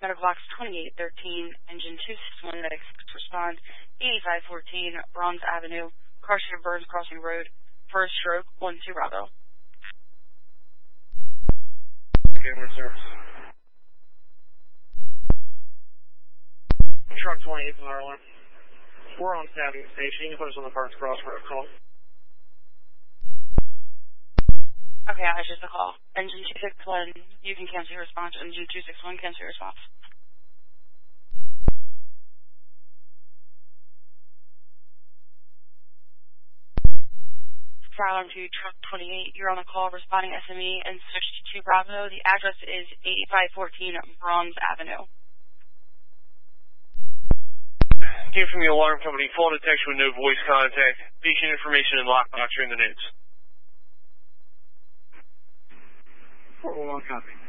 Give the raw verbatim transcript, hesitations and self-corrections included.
Medical Box twenty-eight thirteen, Engine two sixty-one, Medics respond, eighty-five fourteen, Bronze Avenue, car street Burns Crossing Road, first stroke, one two Bravo. Okay, we're service. Truck twenty-eight is our alarm. We're on Savvy Station. You can put us on the Burns Cross Road call. Okay, I just a call. Engine two sixty-one, you can cancel your response. Engine two sixty-one, cancel your response. Fire alarm to truck twenty-eight, you're on the call responding S M E and switch to two Bravo. The address is eighty-five fourteen Bronze Avenue. Came from the alarm company, fall detection with no voice contact. Patient information and lockbox are in the notes. four one one copy.